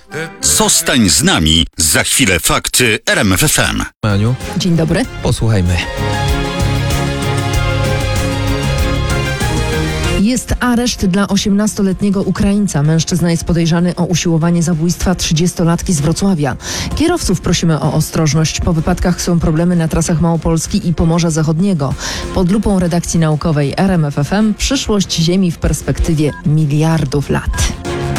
Zostań z nami. Za chwilę fakty RMF FM. Aniu, Dzień dobry. posłuchajmy. Jest areszt dla 18-letniego Ukraińca. Mężczyzna jest podejrzany o usiłowanie zabójstwa 30-latki z Wrocławia. Kierowców prosimy o ostrożność. Po wypadkach są problemy na trasach Małopolski i Pomorza Zachodniego. Pod lupą redakcji naukowej RMF FM przyszłość Ziemi w perspektywie miliardów lat.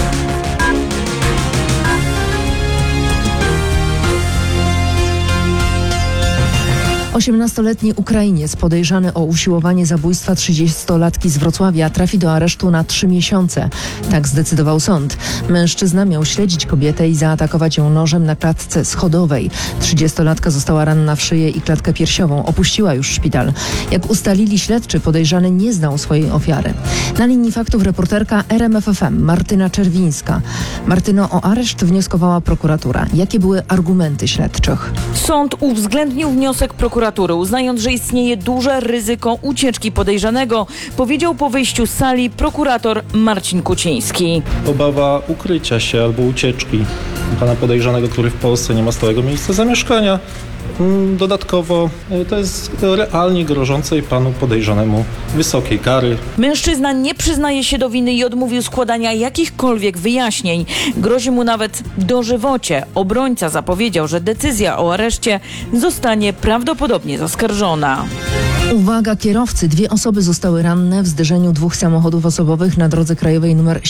Osiemnastoletni Ukrainiec podejrzany o usiłowanie zabójstwa 30-latki z Wrocławia trafi do aresztu na 3 miesiące. Tak zdecydował sąd. Mężczyzna miał śledzić kobietę i zaatakować ją nożem na klatce schodowej. 30-latka została ranna w szyję i klatkę piersiową. Opuściła już szpital. Jak ustalili śledczy, podejrzany nie znał swojej ofiary. Na linii faktów reporterka RMF FM Martyna Czerwińska. Martyno, o areszt wnioskowała prokuratura. Jakie były argumenty śledczych? Sąd uwzględnił wniosek prokuratury, uznając, że istnieje duże ryzyko ucieczki podejrzanego, powiedział po wyjściu z sali prokurator Marcin Kuciński. Obawa ukrycia się albo ucieczki pana podejrzanego, który w Polsce nie ma stałego miejsca zamieszkania. Dodatkowo to jest realnie grożącej panu podejrzanemu wysokiej kary. Mężczyzna nie przyznaje się do winy i odmówił składania jakichkolwiek wyjaśnień. Grozi mu nawet dożywocie. Obrońca zapowiedział, że decyzja o areszcie zostanie prawdopodobnie zaskarżona. Uwaga kierowcy, 2 osoby zostały ranne w zderzeniu 2 samochodów osobowych na drodze krajowej nr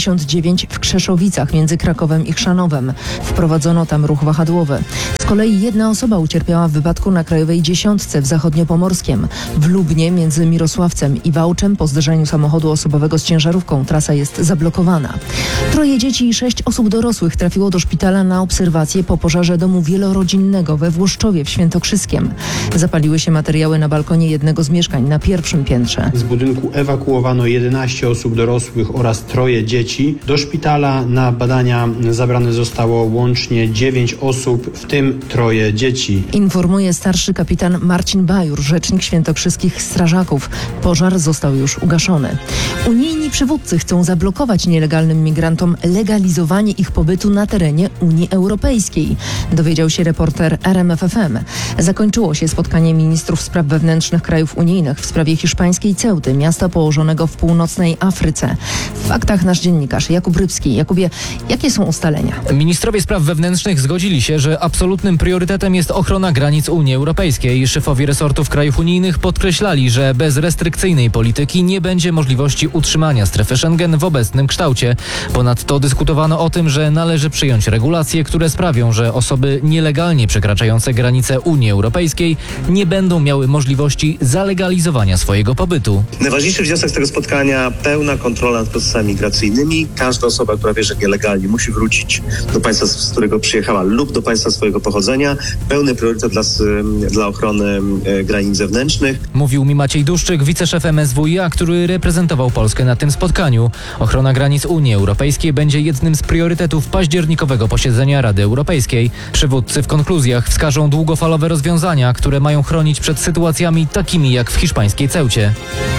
79 w Krzeszowicach między Krakowem i Chrzanowem. Wprowadzono tam ruch wahadłowy. Z kolei 1 osoba ucierpiała w wypadku na krajowej 10 w Zachodniopomorskiem. W Lubnie między Mirosławcem i Wałczem po zderzeniu samochodu osobowego z ciężarówką trasa jest zablokowana. 3 dzieci i 6 osób dorosłych trafiło do szpitala na obserwację po pożarze domu wielorodzinnego we Włoszczowie w Świętokrzyskiem. Zapaliły się materiały na balkonie jednego z mieszkań na 1. piętrze. Z budynku ewakuowano 11 osób dorosłych oraz 3 dzieci. Do szpitala na badania zabrane zostało łącznie 9 osób, w tym 3 dzieci. Informuje starszy kapitan Marcin Bajur, rzecznik świętokrzyskich strażaków. Pożar został już ugaszony. Unijni przywódcy chcą zablokować nielegalnym migrantom legalizowanie ich pobytu na terenie Unii Europejskiej. Dowiedział się reporter RMF FM. Zakończyło się spotkanie ministrów spraw wewnętrznych krajów unijnych w sprawie hiszpańskiej Ceuty, miasta położonego w północnej Afryce. W faktach nasz dziennikarz Jakub Rybski. Jakubie, jakie są ustalenia? Ministrowie spraw wewnętrznych zgodzili się, że absolutnym priorytetem jest ochrona granic Unii Europejskiej. Szefowie resortów krajów unijnych podkreślali, że bez restrykcyjnej polityki nie będzie możliwości utrzymania strefy Schengen w obecnym kształcie. Ponadto dyskutowano o tym, że należy przyjąć regulacje, które sprawią, że osoby nielegalnie przekraczające granice Unii Europejskiej nie będą miały możliwości zalegalizowania swojego pobytu. Najważniejszy wniosek z tego spotkania: pełna kontrola nad procesami migracyjnymi. Każda osoba, która wjeżdża nielegalnie, musi wrócić do państwa, z którego przyjechała lub do państwa swojego pochodzenia. Pełny priorytet dla ochrony granic zewnętrznych. Mówił mi Maciej Duszczyk, wiceszef MSWiA, który reprezentował Polskę na tym spotkaniu. Ochrona granic Unii Europejskiej będzie jednym z priorytetów październikowego posiedzenia Rady Europejskiej. Przywódcy w konkluzjach wskażą długofalowe rozwiązania, które mają chronić przed sytuacjami takimi jak w hiszpańskiej Ceucie.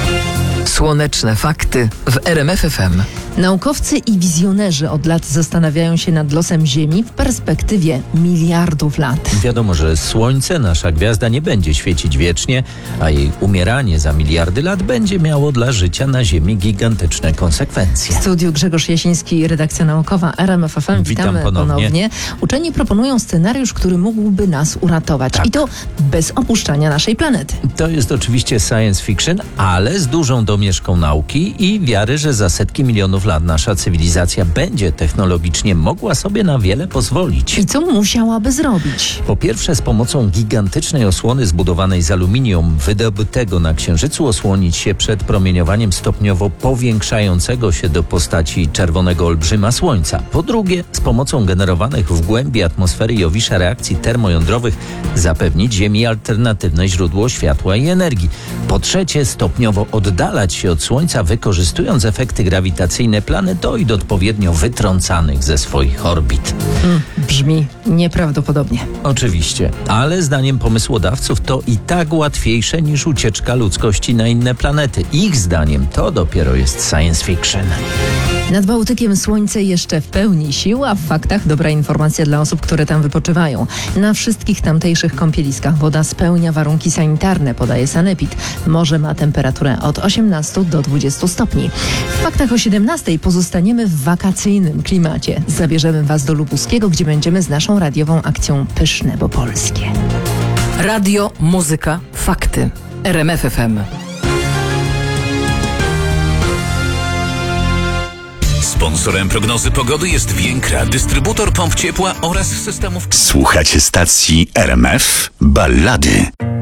Słoneczne fakty w RMF FM. Naukowcy i wizjonerzy od lat zastanawiają się nad losem Ziemi w perspektywie miliardów lat. Wiadomo, że Słońce, nasza gwiazda, nie będzie świecić wiecznie, a jej umieranie za miliardy lat będzie miało dla życia na Ziemi gigantyczne konsekwencje. W studiu Grzegorz Jasiński, redakcja naukowa RMF FM. Witam ponownie. Uczeni proponują scenariusz, który mógłby nas uratować. Tak. I to bez opuszczania naszej planety. To jest oczywiście science fiction, ale z dużą domieszką nauki i wiary, że za setki milionów lat nasza cywilizacja będzie technologicznie mogła sobie na wiele pozwolić. I co musiałaby zrobić? Po pierwsze, z pomocą gigantycznej osłony zbudowanej z aluminium wydobytego na Księżycu osłonić się przed promieniowaniem stopniowo powiększającego się do postaci czerwonego olbrzyma Słońca. Po drugie, z pomocą generowanych w głębi atmosfery Jowisza reakcji termojądrowych zapewnić Ziemi alternatywne źródło światła i energii. Po trzecie, stopniowo oddalać oddalać się od Słońca, wykorzystując efekty grawitacyjne planetoid odpowiednio wytrącanych ze swoich orbit. Brzmi nieprawdopodobnie. Oczywiście, ale zdaniem pomysłodawców to i tak łatwiejsze niż ucieczka ludzkości na inne planety. Ich zdaniem to dopiero jest science fiction. Nad Bałtykiem słońce jeszcze w pełni sił, a w faktach dobra informacja dla osób, które tam wypoczywają. Na wszystkich tamtejszych kąpieliskach woda spełnia warunki sanitarne, podaje Sanepid. Morze ma temperaturę od 18 do 20 stopni. W faktach o 17 pozostaniemy w wakacyjnym klimacie. Zabierzemy Was do Lubuskiego, gdzie będziemy z naszą radiową akcją Pyszne, bo polskie. Radio, muzyka, fakty. RMF FM. Sponsorem prognozy pogody jest Więkra, dystrybutor pomp ciepła oraz systemów... Słuchacie stacji RMF Ballady.